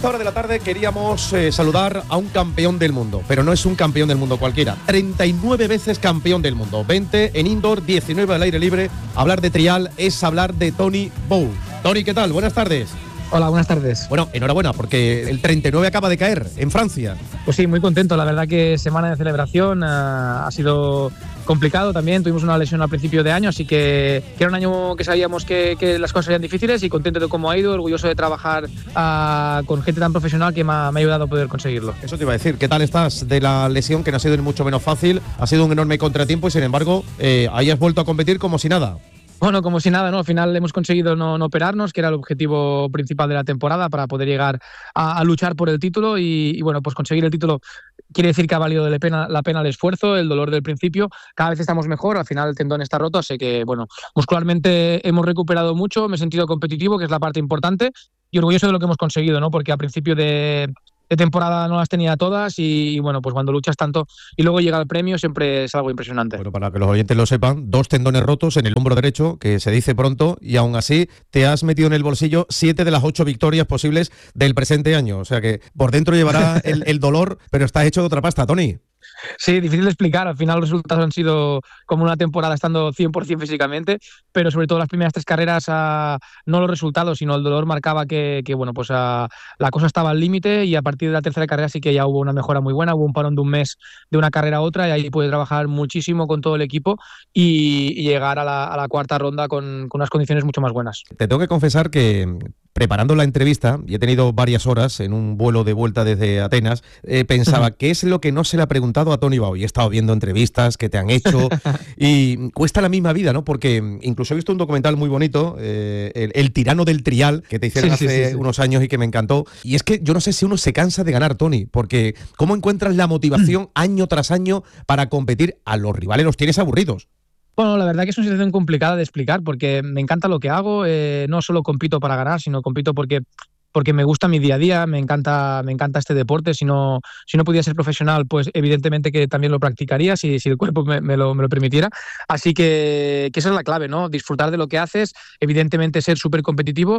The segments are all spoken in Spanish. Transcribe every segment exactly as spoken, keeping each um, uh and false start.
esta hora de la tarde queríamos eh, saludar a un campeón del mundo, pero no es un campeón del mundo cualquiera. treinta y nueve veces campeón del mundo, veinte en indoor, diecinueve al aire libre. Hablar de trial es hablar de Tony Bou. Tony, ¿qué tal? Buenas tardes. Hola, buenas tardes. Bueno, enhorabuena, porque el treinta y nueve acaba de caer en Francia. Pues sí, muy contento. La verdad que semana de celebración uh, ha sido complicado también. Tuvimos una lesión al principio de año, así que, que era un año que sabíamos que, que las cosas serían difíciles y contento de cómo ha ido, orgulloso de trabajar uh, con gente tan profesional que me ha, me ha ayudado a poder conseguirlo. Eso te iba a decir. ¿Qué tal estás de la lesión, que no ha sido ni mucho menos fácil? Ha sido un enorme contratiempo y, sin embargo, eh, ahí has vuelto a competir como si nada. Bueno, como si nada, ¿no? Al final hemos conseguido no, no operarnos, que era el objetivo principal de la temporada, para poder llegar a, a luchar por el título y, y, bueno, pues conseguir el título quiere decir que ha valido de la pena, la pena el esfuerzo, el dolor del principio. Cada vez estamos mejor, al final el tendón está roto, así que, bueno, muscularmente hemos recuperado mucho, me he sentido competitivo, que es la parte importante, y orgulloso de lo que hemos conseguido, ¿no? Porque a principio de... de temporada no las tenía todas y, y bueno, pues cuando luchas tanto y luego llega el premio siempre es algo impresionante. Bueno, para que los oyentes lo sepan, dos tendones rotos en el hombro derecho, que se dice pronto, y aún así te has metido en el bolsillo siete de las ocho victorias posibles del presente año. O sea que por dentro llevará el, el dolor, pero estás hecho de otra pasta, Tony. Sí, difícil de explicar. Al final los resultados han sido como una temporada estando cien por ciento físicamente, pero sobre todo las primeras tres carreras, uh, no los resultados, sino el dolor marcaba que, que bueno, pues uh, la cosa estaba al límite, y a partir de la tercera carrera sí que ya hubo una mejora muy buena, hubo un parón de un mes de una carrera a otra y ahí pude trabajar muchísimo con todo el equipo y, y llegar a la, a la cuarta ronda con, con unas condiciones mucho más buenas. Te tengo que confesar que preparando la entrevista, y he tenido varias horas en un vuelo de vuelta desde Atenas, eh, pensaba, ¿qué es lo que no se le ha preguntado a Tony Bou? Y he estado viendo entrevistas que te han hecho y cuesta la misma vida, ¿no? Porque incluso he visto un documental muy bonito, eh, el, el tirano del trial, que te hicieron sí, hace sí, sí, sí. unos años y que me encantó. Y es que yo no sé si uno se cansa de ganar, Tony, porque ¿cómo encuentras la motivación año tras año para competir? A los rivales los tienes aburridos. Bueno, la verdad que es una situación complicada de explicar porque me encanta lo que hago, eh, no solo compito para ganar, sino compito porque, porque me gusta mi día a día, me encanta, me encanta este deporte. Si no, si no pudiera ser profesional, pues evidentemente que también lo practicaría si, si el cuerpo me, me, lo, me lo permitiera. Así que, que esa es la clave, ¿no? Disfrutar de lo que haces, evidentemente ser súper competitivo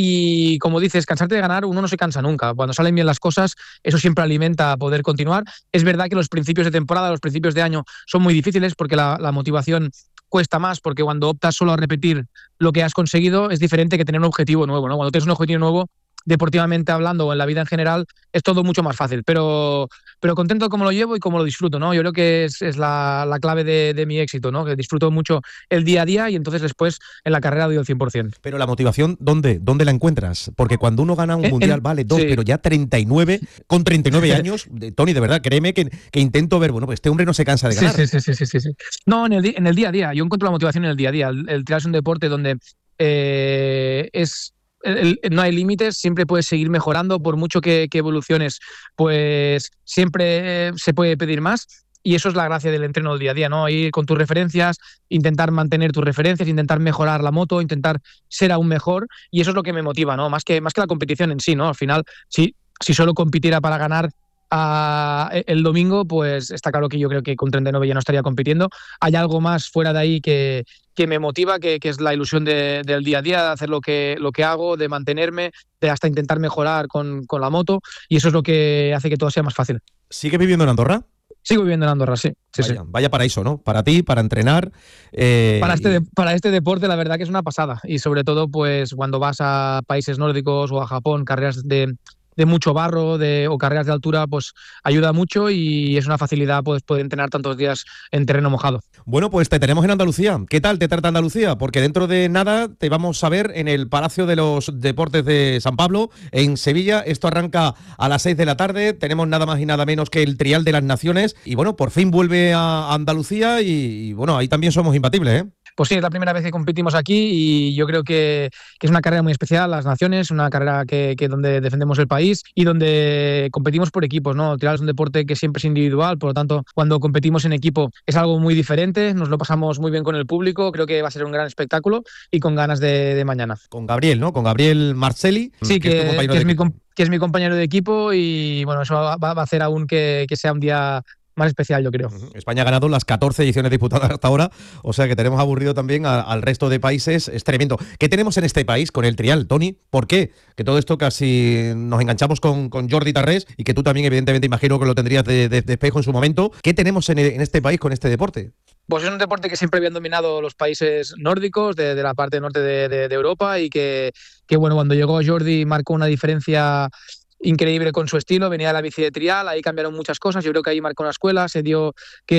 y, como dices, cansarte de ganar, uno no se cansa nunca. Cuando salen bien las cosas, eso siempre alimenta a poder continuar. Es verdad que los principios de temporada, los principios de año son muy difíciles porque la, la motivación cuesta más, porque cuando optas solo a repetir lo que has conseguido es diferente que tener un objetivo nuevo, ¿no? Cuando tienes un objetivo nuevo, deportivamente hablando o en la vida en general, es todo mucho más fácil, pero, pero contento de cómo lo llevo y cómo lo disfruto, ¿no? Yo creo que es, es la, la clave de, de mi éxito, ¿no? Que disfruto mucho el día a día y entonces después en la carrera doy el cien por ciento. Pero la motivación, ¿dónde? ¿Dónde la encuentras? Porque cuando uno gana un eh, mundial, en, vale, dos, sí. pero ya treinta y nueve, con treinta y nueve años, Tony, de verdad, créeme que, que intento ver, bueno, pues este hombre no se cansa de ganar. Sí, sí, sí, sí, sí, sí. No, en el, en el día a día, yo encuentro la motivación en el día a día. El, el trial es un deporte donde eh, es... El, el, no hay límites, siempre puedes seguir mejorando, por mucho que, que evoluciones, pues siempre eh, se puede pedir más, y eso es la gracia del entreno del día a día, ¿no? Ir con tus referencias, intentar mantener tus referencias, intentar mejorar la moto, intentar ser aún mejor, y eso es lo que me motiva, ¿no? Más que, más que la competición en sí, ¿no? Al final, si, si solo compitiera para ganar a el domingo, pues está claro que yo creo que con treinta y nueve ya no estaría compitiendo. Hay algo más fuera de ahí que, que me motiva, que, que es la ilusión de, del día a día, de hacer lo que, lo que hago, de mantenerme, de hasta intentar mejorar con, con la moto, y eso es lo que hace que todo sea más fácil. ¿Sigue viviendo en Andorra? Sigo viviendo en Andorra, sí. sí, vaya, sí. vaya paraíso, ¿no? Para ti, para entrenar. Eh, para, este de, para este deporte, la verdad que es una pasada. Y sobre todo, pues cuando vas a países nórdicos o a Japón, carreras de... de mucho barro de, o carreras de altura, pues ayuda mucho y es una facilidad pues, poder entrenar tantos días en terreno mojado. Bueno, pues te tenemos en Andalucía. ¿Qué tal te trata Andalucía? Porque dentro de nada te vamos a ver en el Palacio de los Deportes de San Pablo, en Sevilla. Esto arranca a las seis de la tarde. Tenemos nada más y nada menos que el Trial de las Naciones. Y bueno, por fin vuelve a Andalucía y, y bueno, ahí también somos imbatibles, ¿eh? Pues sí, es la primera vez que competimos aquí y yo creo que, que es una carrera muy especial, las Naciones, una carrera que, que donde defendemos el país y donde competimos por equipos, ¿no? El trial es un deporte que siempre es individual, por lo tanto, cuando competimos en equipo es algo muy diferente, nos lo pasamos muy bien con el público, creo que va a ser un gran espectáculo y con ganas de, de mañana. Con Gabriel, ¿no? Con Gabriel Marcelli. Sí, que, que, es, que es, mi, que es mi compañero de equipo y bueno, eso va, va a hacer aún que, que sea un día más especial, yo creo. España ha ganado las catorce ediciones disputadas hasta ahora, o sea que tenemos aburrido también a, al resto de países, es tremendo. ¿Qué tenemos en este país con el trial, Toni? ¿Por qué? Que todo esto casi nos enganchamos con, con Jordi Tarrés y que tú también evidentemente imagino que lo tendrías de, de, de espejo en su momento. ¿Qué tenemos en, en este país con este deporte? Pues es un deporte que siempre habían dominado los países nórdicos de, de la parte norte de, de, de Europa y que, que, bueno, cuando llegó Jordi marcó una diferencia increíble con su estilo, venía de la bici de trial, ahí cambiaron muchas cosas, yo creo que ahí marcó una escuela, se dio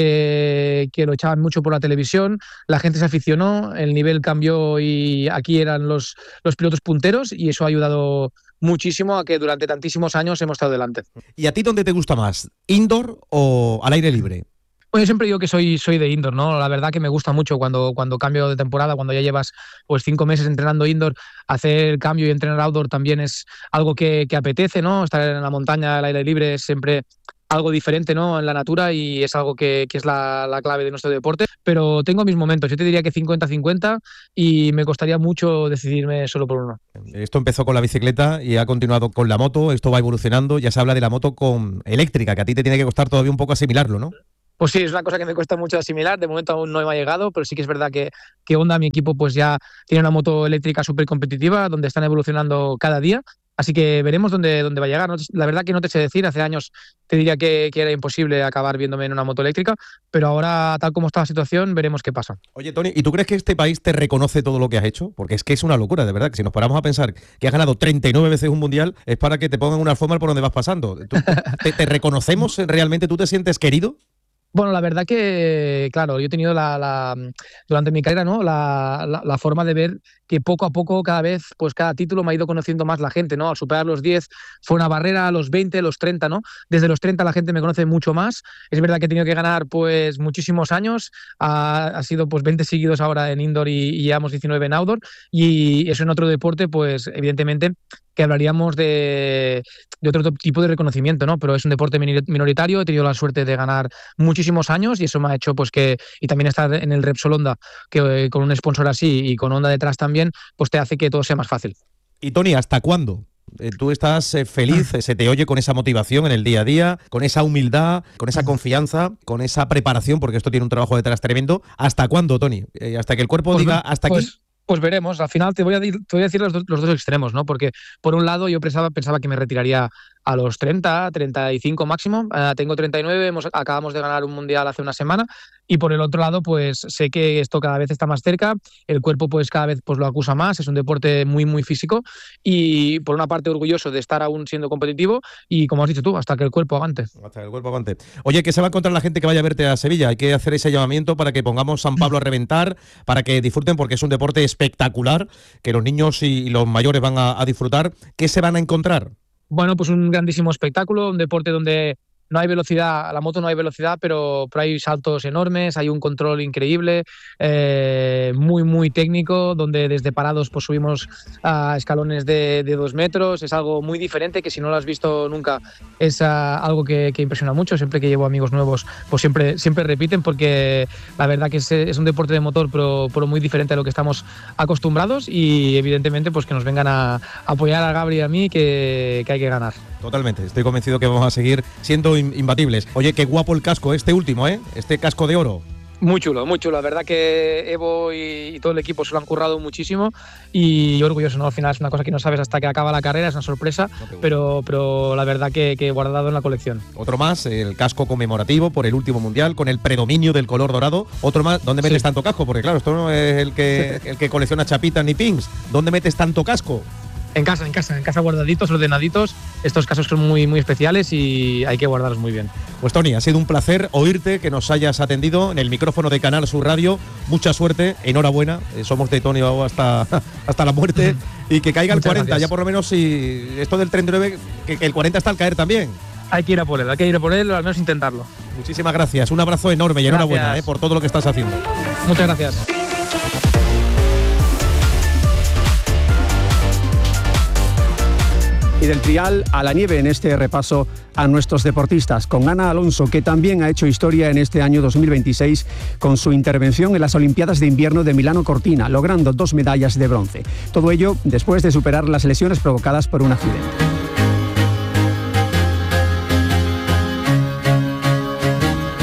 que, que lo echaban mucho por la televisión, la gente se aficionó, el nivel cambió y aquí eran los, los pilotos punteros y eso ha ayudado muchísimo a que durante tantísimos años hemos estado delante. ¿Y a ti dónde te gusta más? ¿Indoor o al aire libre? Pues yo siempre digo que soy, soy de indoor, ¿no? La verdad que me gusta mucho cuando, cuando cambio de temporada, cuando ya llevas pues cinco meses entrenando indoor, hacer el cambio y entrenar outdoor también es algo que, que apetece, ¿no? Estar en la montaña, al aire libre es siempre algo diferente, ¿no? En la natura y es algo que, que es la, la clave de nuestro deporte, pero tengo mis momentos, yo te diría que cincuenta cincuenta y me costaría mucho decidirme solo por uno. Esto empezó con la bicicleta y ha continuado con la moto, esto va evolucionando, ya se habla de la moto con eléctrica, que a ti te tiene que costar todavía un poco asimilarlo, ¿no? Pues sí, es una cosa que me cuesta mucho asimilar, de momento aún no me ha llegado, pero sí que es verdad que, que Honda, mi equipo, pues ya tiene una moto eléctrica súper competitiva, donde están evolucionando cada día, así que veremos dónde, dónde va a llegar. La verdad que no te sé decir, hace años te diría que, que era imposible acabar viéndome en una moto eléctrica, pero ahora, tal como está la situación, veremos qué pasa. Oye, Toni, ¿y tú crees que este país te reconoce todo lo que has hecho? Porque es que es una locura, de verdad, que si nos paramos a pensar que has ganado treinta y nueve veces un mundial, es para que te pongan una alfombra por donde vas pasando. ¿Tú, te, ¿Te reconocemos realmente? ¿Tú te sientes querido? Bueno, la verdad que, claro, yo he tenido la, la durante mi carrera, ¿no? La, la, la forma de ver que poco a poco, cada vez, pues cada título me ha ido conociendo más la gente, ¿no? Al superar los diez fue una barrera, a los veinte, los treinta, ¿no? Desde los treinta la gente me conoce mucho más. Es verdad que he tenido que ganar, pues, muchísimos años. Ha, ha sido, pues, veinte seguidos ahora en indoor y, y llevamos diecinueve en outdoor. Y eso en otro deporte, pues, evidentemente, que hablaríamos de, de otro tipo de reconocimiento, ¿no? Pero es un deporte minoritario, he tenido la suerte de ganar muchísimos años y eso me ha hecho pues que, y también estar en el Repsol Honda, que eh, con un sponsor así y con Honda detrás también, pues te hace que todo sea más fácil. Y Toni, ¿hasta cuándo? Eh, tú estás eh, feliz, eh, se te oye con esa motivación en el día a día, con esa humildad, con esa confianza, con esa preparación, porque esto tiene un trabajo detrás tremendo. ¿Hasta cuándo, Toni? Eh, ¿Hasta que el cuerpo pues, diga hasta pues, aquí? Pues veremos, al final te voy a, te voy a decir los, do, los dos extremos, ¿no? Porque por un lado yo pensaba, pensaba que me retiraría a los treinta, treinta y cinco máximo, uh, tengo treinta y nueve, hemos, acabamos de ganar un mundial hace una semana y por el otro lado pues sé que esto cada vez está más cerca, el cuerpo pues cada vez pues lo acusa más, es un deporte muy muy físico y por una parte orgulloso de estar aún siendo competitivo y como has dicho tú, hasta que el cuerpo aguante. Hasta que el cuerpo aguante. Oye, ¿qué se va a encontrar la gente que vaya a verte a Sevilla? Hay que hacer ese llamamiento para que pongamos San Pablo a reventar, para que disfruten porque es un deporte espectacular, que los niños y los mayores van a, a disfrutar. ¿Qué se van a encontrar? Bueno, pues un grandísimo espectáculo, un deporte donde no hay velocidad, a la moto no hay velocidad, pero, pero hay saltos enormes, hay un control increíble, eh, muy, muy técnico, donde desde parados pues subimos a escalones de, de dos metros, es algo muy diferente que si no lo has visto nunca es uh, algo que, que impresiona mucho, siempre que llevo amigos nuevos pues siempre, siempre repiten porque la verdad que es, es un deporte de motor pero, pero muy diferente a lo que estamos acostumbrados y evidentemente pues que nos vengan a, a apoyar a Gabri y a mí que, que hay que ganar. Totalmente, estoy convencido que vamos a seguir siendo imbatibles. Oye, qué guapo el casco, este último, ¿eh? Este casco de oro. Muy chulo, muy chulo. La verdad que Evo y, y todo el equipo se lo han currado muchísimo y orgulloso, ¿no? Al final es una cosa que no sabes hasta que acaba la carrera, es una sorpresa, no pero, pero la verdad que, que he guardado en la colección. Otro más, el casco conmemorativo por el último mundial con el predominio del color dorado. Otro más, ¿dónde metes sí. tanto casco? Porque claro, esto no es el que, el que colecciona chapitas ni pings. ¿Dónde metes tanto casco? En casa, en casa, en casa guardaditos, ordenaditos. Estos casos son muy, muy especiales y hay que guardarlos muy bien. Pues Toni, ha sido un placer oírte, que nos hayas atendido en el micrófono de Canal Sur Radio. Mucha suerte, enhorabuena. Eh, somos de Toni hasta, hasta la muerte. Y que caiga el cuarenta, gracias. Ya por lo menos si esto del treinta y nueve, que, que el cuarenta está al caer también. Hay que ir a por él, hay que ir a por él, o al menos intentarlo. Muchísimas gracias, un abrazo enorme y gracias. Enhorabuena eh, por todo lo que estás haciendo. Muchas gracias. Y del trial a la nieve en este repaso a nuestros deportistas, con Ana Alonso, que también ha hecho historia en este año dos mil veintiséis con su intervención en las Olimpiadas de Invierno de Milano Cortina, logrando dos medallas de bronce. Todo ello después de superar las lesiones provocadas por un accidente.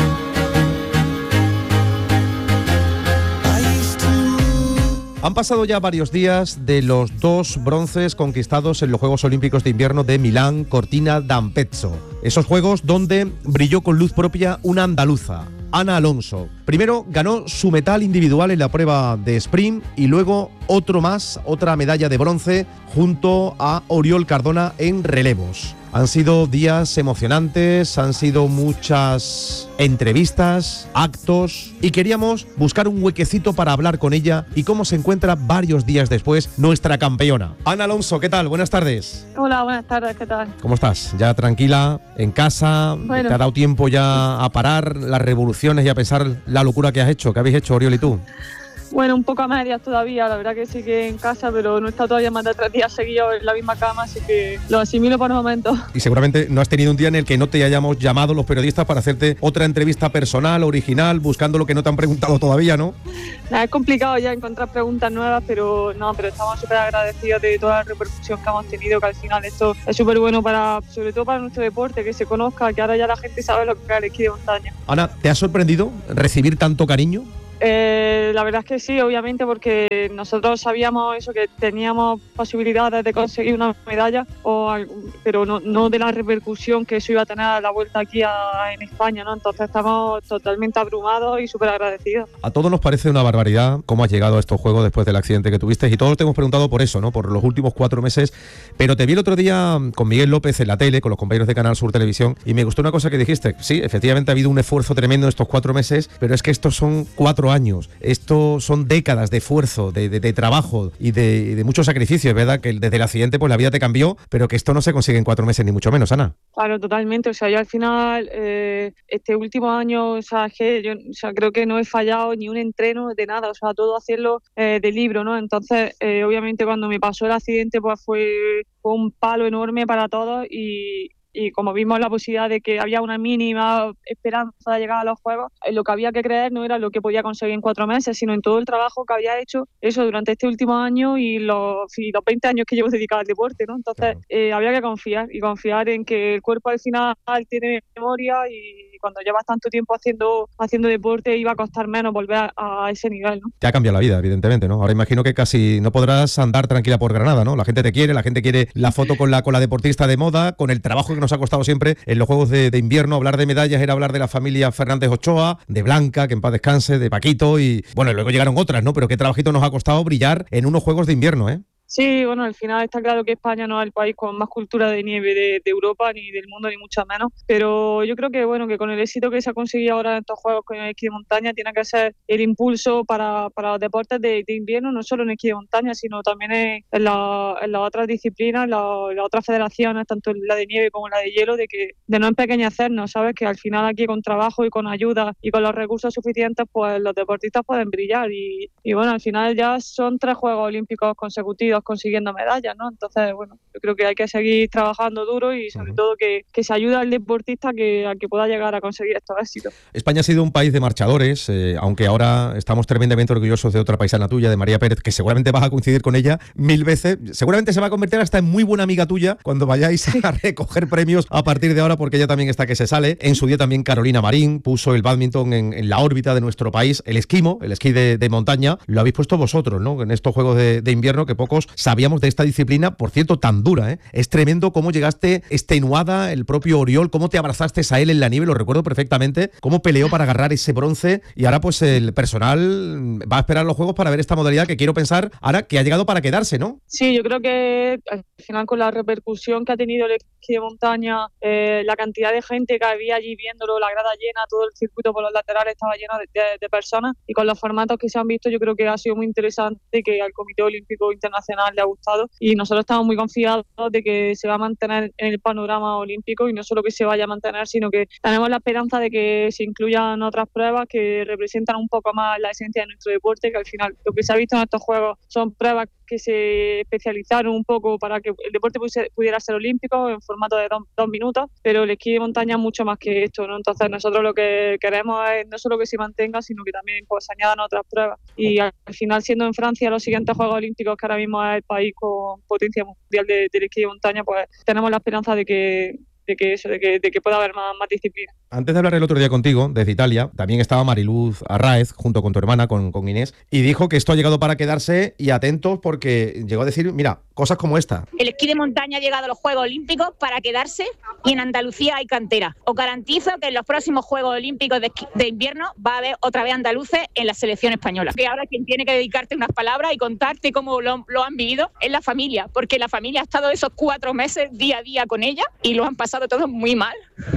Han pasado ya varios días de los dos bronces conquistados en los Juegos Olímpicos de Invierno de Milán Cortina d'Ampezzo. Esos Juegos donde brilló con luz propia una andaluza, Ana Alonso. Primero ganó su metal individual en la prueba de sprint y luego otro más, otra medalla de bronce junto a Oriol Cardona en relevos. Han sido días emocionantes, han sido muchas entrevistas, actos y queríamos buscar un huequecito para hablar con ella y cómo se encuentra varios días después nuestra campeona. Ana Alonso, ¿qué tal? Buenas tardes. Hola, buenas tardes, ¿qué tal? ¿Cómo estás? ¿Ya tranquila, en casa? Bueno. ¿Te ha dado tiempo ya a parar las revoluciones y a pensar la locura que has hecho? ¿Qué habéis hecho, Oriol y tú? Bueno, un poco a medias todavía, la verdad que sí que en casa, pero no he estado todavía más de tres días seguidos en la misma cama, así que lo asimilo por el momento. Y seguramente no has tenido un día en el que no te hayamos llamado los periodistas para hacerte otra entrevista personal, original, buscando lo que no te han preguntado todavía, ¿no? Nada, es complicado ya encontrar preguntas nuevas, pero no, pero estamos súper agradecidos de toda la repercusión que hemos tenido, que al final esto es súper bueno para, sobre todo para nuestro deporte, que se conozca, que ahora ya la gente sabe lo que es el esquí de montaña. Ana, ¿te ha sorprendido recibir tanto cariño? Eh, la verdad es que sí, obviamente, porque nosotros sabíamos eso, que teníamos posibilidades de conseguir una medalla, o algún, pero no, no de la repercusión que eso iba a tener a la vuelta aquí a, en España, ¿no? Entonces estamos totalmente abrumados y súper agradecidos. A todos nos parece una barbaridad cómo has llegado a estos Juegos después del accidente que tuviste y todos te hemos preguntado por eso, ¿no? Por los últimos cuatro meses, pero te vi el otro día con Miguel López en la tele, con los compañeros de Canal Sur Televisión, y me gustó una cosa que dijiste. Sí, efectivamente ha habido un esfuerzo tremendo en estos cuatro meses, pero es que estos son cuatro años. Esto son décadas de esfuerzo, de, de, de trabajo y de, de muchos sacrificios, ¿verdad? Que desde el accidente pues la vida te cambió, pero que esto no se consigue en cuatro meses, ni mucho menos, Ana. Claro, totalmente. O sea, yo al final, eh, este último año, o sea, que yo o sea, creo que no he fallado ni un entreno de nada, o sea, todo hacerlo eh, de libro, ¿no? Entonces, eh, obviamente cuando me pasó el accidente, pues fue, fue un palo enorme para todos y... Y como vimos la posibilidad de que había una mínima esperanza de llegar a los Juegos, lo que había que creer no era lo que podía conseguir en cuatro meses, sino en todo el trabajo que había hecho eso durante este último año y los, y los veinte años que llevo dedicado al deporte, ¿no? Entonces eh, había que confiar y confiar en que el cuerpo al final tiene memoria y cuando llevas tanto tiempo haciendo haciendo deporte iba a costar menos volver a, a ese nivel, ¿no? Te ha cambiado la vida, evidentemente, ¿no? Ahora imagino que casi no podrás andar tranquila por Granada, ¿no? La gente te quiere, la gente quiere la foto con la, con la deportista de moda, con el trabajo que nos ha costado siempre en los Juegos de, de invierno. Hablar de medallas era hablar de la familia Fernández Ochoa, de Blanca, que en paz descanse, de Paquito y, bueno, luego llegaron otras, ¿no? Pero qué trabajito nos ha costado brillar en unos Juegos de invierno, ¿eh? Sí, bueno, al final está claro que España no es el país con más cultura de nieve de, de Europa, ni del mundo, ni mucho menos. Pero yo creo que bueno que con el éxito que se ha conseguido ahora en estos Juegos con el esquí de montaña, tiene que ser el impulso para, para los deportes de, de invierno, no solo en esquí de montaña, sino también en, en, la, en las otras disciplinas, en, la, en las otras federaciones, tanto la de nieve como la de hielo, de que de no empequeñecernos, ¿sabes? Que al final aquí con trabajo y con ayuda y con los recursos suficientes, pues los deportistas pueden brillar. Y, y bueno, al final ya son tres Juegos Olímpicos consecutivos consiguiendo medallas, ¿no? Entonces, bueno, yo creo que hay que seguir trabajando duro y sobre uh-huh. todo que, que se ayude al deportista que, a que pueda llegar a conseguir estos éxitos. España ha sido un país de marchadores, eh, aunque ahora estamos tremendamente orgullosos de otra paisana tuya, de María Pérez, que seguramente vas a coincidir con ella mil veces. Seguramente se va a convertir hasta en muy buena amiga tuya cuando vayáis sí. a recoger premios a partir de ahora, porque ella también está que se sale. En su día también Carolina Marín puso el bádminton en, en la órbita de nuestro país. El esquimo, el esquí de, de montaña, lo habéis puesto vosotros, ¿no? En estos Juegos de, de invierno que pocos sabíamos de esta disciplina, por cierto, tan dura, ¿eh? Es tremendo cómo llegaste extenuada, el propio Oriol, cómo te abrazaste a él en la nieve, lo recuerdo perfectamente, cómo peleó para agarrar ese bronce y ahora pues el personal va a esperar los Juegos para ver esta modalidad que quiero pensar ahora que ha llegado para quedarse, ¿no? Sí, yo creo que al final con la repercusión que ha tenido el esquí de montaña, eh, la cantidad de gente que había allí viéndolo, la grada llena, todo el circuito por los laterales estaba lleno de, de, de personas y con los formatos que se han visto yo creo que ha sido muy interesante y que al Comité Olímpico Internacional le ha gustado. Y nosotros estamos muy confiados de que se va a mantener en el panorama olímpico y no solo que se vaya a mantener, sino que tenemos la esperanza de que se incluyan otras pruebas que representan un poco más la esencia de nuestro deporte, que al final lo que se ha visto en estos Juegos son pruebas que se especializaron un poco para que el deporte pudiera ser olímpico en formato de dos, dos minutos, pero el esquí de montaña es mucho más que esto, ¿no? Entonces nosotros lo que queremos es no solo que se mantenga, sino que también pues, se añadan otras pruebas. Y al final, siendo en Francia los siguientes Juegos Olímpicos, que ahora mismo es el país con potencia mundial de, del esquí de montaña, pues tenemos la esperanza de que, de que eso, de que, de que pueda haber más, más disciplinas. Antes de hablar el otro día contigo, desde Italia, también estaba Mariluz Arráez, junto con tu hermana, con, con Inés, y dijo que esto ha llegado para quedarse, y atentos porque llegó a decir, mira, cosas como esta. El esquí de montaña ha llegado a los Juegos Olímpicos para quedarse y en Andalucía hay cantera. Os garantizo que en los próximos Juegos Olímpicos de, de invierno va a haber otra vez andaluces en la selección española. Que ahora quien tiene que dedicarte unas palabras y contarte cómo lo, lo han vivido es la familia, porque la familia ha estado esos cuatro meses día a día con ella y lo han pasado todos muy mal.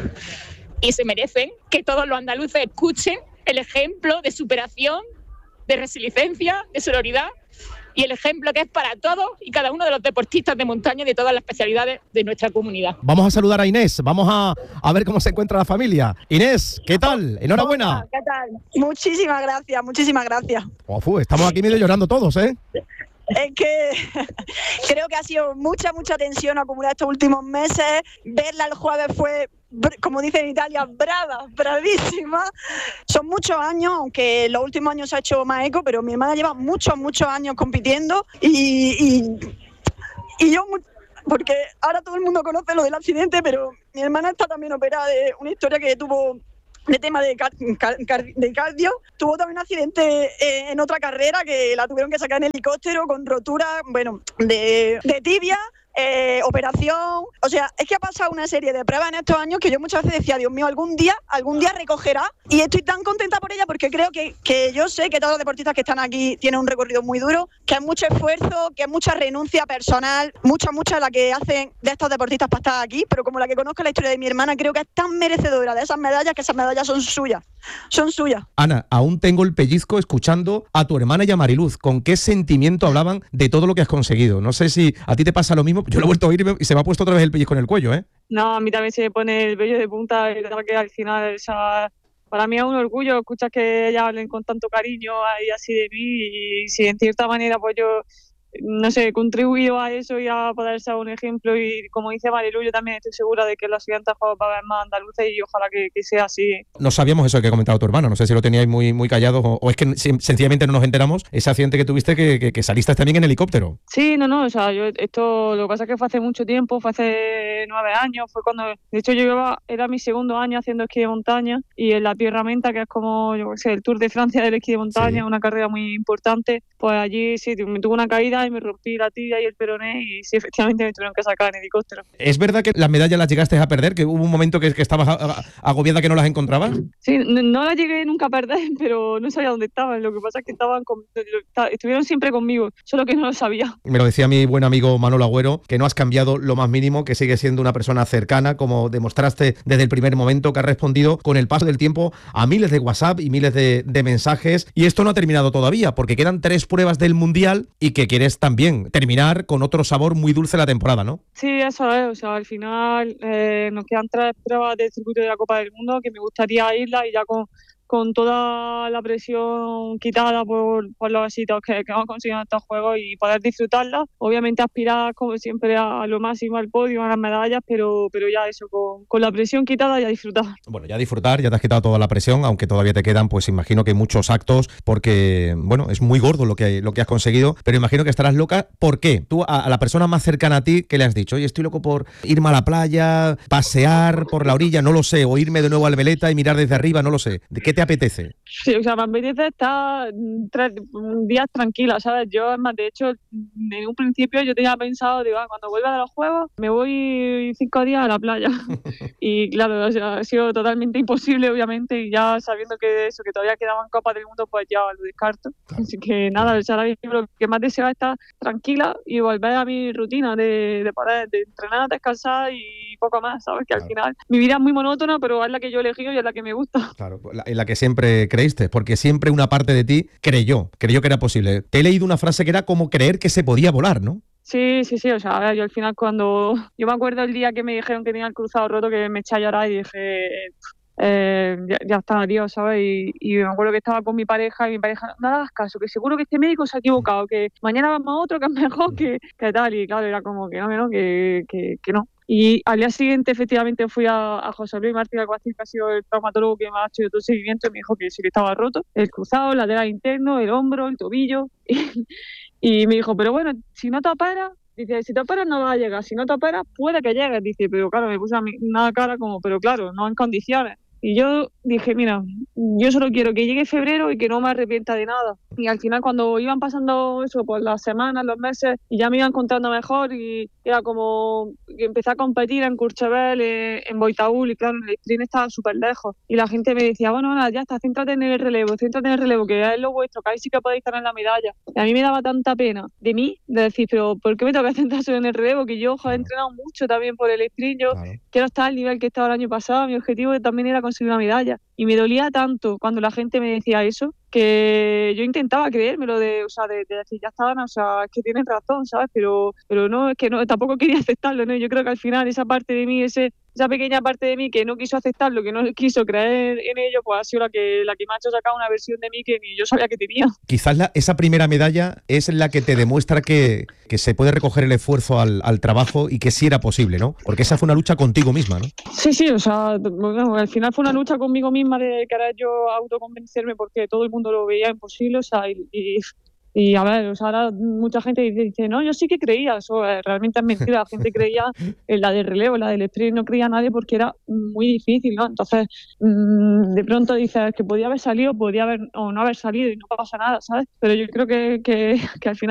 Y se merecen que todos los andaluces escuchen el ejemplo de superación, de resiliencia, de sororidad y el ejemplo que es para todos y cada uno de los deportistas de montaña y de todas las especialidades de nuestra comunidad. Vamos a saludar a Inés, vamos a, a ver cómo se encuentra la familia. Inés, ¿qué tal? Enhorabuena. Hola, ¿qué tal? Muchísimas gracias, muchísimas gracias. Uf, estamos aquí medio llorando todos, ¿eh? Es que creo que ha sido mucha, mucha tensión acumulada estos últimos meses. Verla el jueves fue, como dicen en Italia, brava, bravísima. Son muchos años, aunque los últimos años se ha hecho más eco, pero mi hermana lleva muchos, muchos años compitiendo y, y, y yo... Porque ahora todo el mundo conoce lo del accidente, pero mi hermana está también operada de una historia que tuvo... de tema de, car car de cardio, tuvo también un accidente eh, en otra carrera que la tuvieron que sacar en helicóptero con rotura, bueno, de, de tibia, eh, operación, o sea, es que ha pasado una serie de pruebas en estos años que yo muchas veces decía, Dios mío, algún día, algún día recogerá, y estoy tan contenta por ella porque creo que, que yo sé que todos los deportistas que están aquí tienen un recorrido muy duro, que es mucho esfuerzo, que es mucha renuncia personal, mucha, mucha la que hacen de estos deportistas para estar aquí, pero como la que conozco la historia de mi hermana, creo que es tan merecedora de esas medallas que esas medallas son suyas, son suyas. Ana, aún tengo el pellizco escuchando a tu hermana y a Mariluz, con qué sentimiento hablaban de todo lo que has conseguido. No sé si a ti te pasa lo mismo, yo lo he vuelto a oír y se me ha puesto otra vez el pellizco en el cuello, ¿eh? No, a mí también se me pone el vello de punta, es verdad que al final, o sea, para mí es un orgullo escuchar que ellas hablen con tanto cariño y así de mí, y si en cierta manera pues yo, no sé, he contribuido a eso y a poder ser un ejemplo, y como dice Marilu, yo también estoy segura de que en los siguientes juegos va a haber más andaluces y ojalá que, que sea así. No sabíamos eso que ha comentado tu hermano, no sé si lo teníais muy, muy callado o, o es que sencillamente no nos enteramos, ese accidente que tuviste que, que, que saliste también en helicóptero. Sí, no, no, o sea, yo esto, lo que pasa es que fue hace mucho tiempo, fue hace nueve años, fue cuando, de hecho yo iba, era mi segundo año haciendo esquí de montaña, y en la Tierra Menta, que es como, yo qué sé, el Tour de Francia del esquí de montaña, sí, una carrera muy importante, pues allí sí, me tuve una caída y me rompí la tibia y el peroné, y sí, efectivamente me tuvieron que sacar en helicóptero. ¿Es verdad que las medallas las llegaste a perder? ¿Que hubo un momento que, que estabas agobiada que no las encontrabas? Sí, no, no las llegué nunca a perder, pero no sabía dónde estaban. Lo que pasa es que estaban con, estuvieron siempre conmigo, solo que no lo sabía. Me lo decía mi buen amigo Manolo Agüero, que no has cambiado lo más mínimo, que sigues siendo una persona cercana, como demostraste desde el primer momento, que has respondido con el paso del tiempo a miles de WhatsApp y miles de, de mensajes. Y esto no ha terminado todavía, porque quedan tres pruebas del Mundial y que quieres también terminar con otro sabor muy dulce la temporada, ¿no? Sí, eso es, o sea, al final eh, nos quedan tres pruebas del circuito de la Copa del Mundo que me gustaría irlas y ya con, con toda la presión quitada por, por los éxitos que, que hemos conseguido en estos juegos y poder disfrutarlas. Obviamente aspirar, como siempre, a, a lo máximo, al podio, a las medallas, pero, pero ya eso, con, con la presión quitada, ya disfrutar. Bueno, ya disfrutar, ya te has quitado toda la presión, aunque todavía te quedan, pues imagino que muchos actos, porque, bueno, es muy gordo lo que, lo que has conseguido, pero imagino que estarás loca. ¿Por qué? Tú, a, a la persona más cercana a ti, ¿qué le has dicho? Oye, estoy loco por irme a la playa, pasear por la orilla, no lo sé, o irme de nuevo al Veleta y mirar desde arriba, no lo sé. ¿De qué te apetece? Sí, o sea, me apetece estar tres días tranquila, ¿sabes? Yo, es más, de hecho, en un principio yo tenía pensado, digo, ah, cuando vuelva de los juegos, me voy cinco días a la playa. Y claro, o sea, ha sido totalmente imposible, obviamente, y ya sabiendo que eso, que todavía quedaban Copas del Mundo, pues ya lo descarto. Claro. Así que nada, o sea, ahora mismo lo que más deseo es estar tranquila y volver a mi rutina de, de poder de entrenar, descansar y poco más, ¿sabes? Que claro, al final mi vida es muy monótona, pero es la que yo he elegido y es la que me gusta. Claro, en la que siempre creíste, porque siempre una parte de ti creyó, creyó que era posible. Te he leído una frase que era como creer que se podía volar, ¿no? Sí, sí, sí, o sea, a ver, yo al final cuando... Yo me acuerdo el día que me dijeron que tenía el cruzado roto, que me eché a llorar y dije... Eh, ya, ya está, adiós, ¿sabes? Y, y me acuerdo que estaba con mi pareja y mi pareja, no hagas caso, que seguro que este médico se ha equivocado, que mañana vamos a otro que es mejor, que, que tal, y claro, era como que no, que no, que, que, que no. Y al día siguiente, efectivamente, fui a, a José Luis Martín Alguacil, que ha sido el traumatólogo que me ha hecho todo el seguimiento, y me dijo que sí que estaba roto, el cruzado, el lateral interno, el hombro, el tobillo, y, y me dijo, pero bueno, si no te operas, dice, si te operas no vas a llegar, si no te operas puede que llegues, dice, pero claro, me puse a mi, una cara como, pero claro, no en condiciones. Y yo dije, mira, yo solo quiero que llegue febrero y que no me arrepienta de nada. Y al final cuando iban pasando eso, pues las semanas, los meses, y ya me iba encontrando mejor y era como que empecé a competir en Courchevel, eh, en Boitaúl, y claro, el sprint estaba súper lejos. Y la gente me decía, bueno, nada, ya está, céntrate en el relevo, céntrate en el relevo, que es lo vuestro, que ahí sí que podéis estar en la medalla. Y a mí me daba tanta pena de mí, de decir, pero ¿por qué me tengo que centrar solo en el relevo? Que yo joder, he entrenado mucho también por el sprint, yo claro. quiero estar al nivel que estaba el año pasado, mi objetivo también era conseguir una medalla. Y me dolía tanto cuando la gente me decía eso, que yo intentaba creérmelo de, o sea, de, de decir, ya estaban, o sea, es que tienen razón, ¿sabes? Pero, pero no, es que no, tampoco quería aceptarlo, ¿no? Yo creo que al final esa parte de mí, ese, esa pequeña parte de mí que no quiso aceptarlo, que no quiso creer en ello, pues ha sido la que, la que me ha hecho sacar una versión de mí que ni yo sabía que tenía. Quizás la, esa primera medalla es la que te demuestra que, que se puede recoger el esfuerzo al, al trabajo y que sí era posible, ¿no? Porque esa fue una lucha contigo misma, ¿no? Sí, sí, o sea, bueno, al final fue una lucha conmigo misma de querer yo autoconvencerme porque todo el mundo lo veía imposible, o sea, y, y, y a ver, o sea, ahora mucha gente dice, dice, no, yo sí que creía, eso eh, realmente es mentira, la gente creía en la de relevo, en la del sprint no creía nadie porque era muy difícil, ¿no? Entonces, mmm, de pronto dices que podía haber salido, podía haber o no haber salido y no pasa nada, ¿sabes? Pero yo creo que, que, que al final